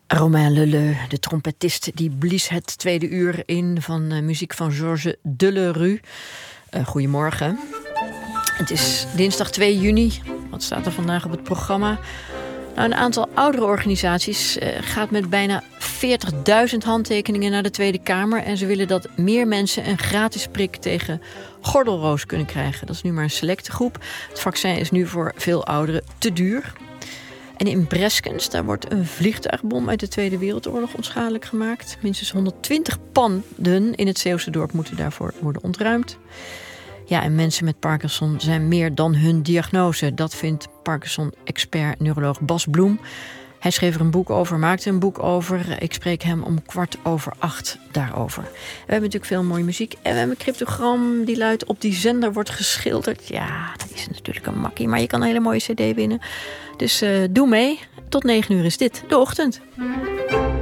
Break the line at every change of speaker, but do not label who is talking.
Romain Leleu, de trompetist, die blies het tweede uur in van muziek van Georges Delerue. Goedemorgen. Het is dinsdag 2 juni. Wat staat er vandaag op het programma? Nou, een aantal oudere organisaties gaat met bijna 40.000 handtekeningen naar de Tweede Kamer. En ze willen dat meer mensen een gratis prik tegen gordelroos kunnen krijgen. Dat is nu maar een selecte groep. Het vaccin is nu voor veel ouderen te duur. En in Breskens, daar wordt een vliegtuigbom uit de Tweede Wereldoorlog onschadelijk gemaakt. Minstens 120 panden in het Zeeuwse dorp moeten daarvoor worden ontruimd. Ja, en mensen met Parkinson zijn meer dan hun diagnose. Dat vindt Parkinson-expert neuroloog Bas Bloem. Hij schreef er een boek over, maakte een boek over. Ik spreek hem om 7:15 daarover. We hebben natuurlijk veel mooie muziek. En we hebben een cryptogram die luidt: op die zender wordt geschilderd. Ja, dat is natuurlijk een makkie, maar je kan een hele mooie cd winnen. Dus doe mee. Tot 9 uur is dit, de ochtend.